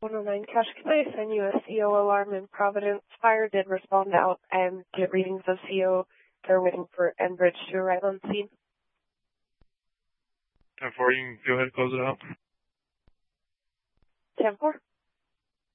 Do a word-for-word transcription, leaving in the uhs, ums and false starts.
one oh nine Cache, can I assign you a C O alarm in Providence? Fire did respond out and get readings of C O. They're waiting for Enbridge to arrive on scene. ten four, you can go ahead and close it out. ten four.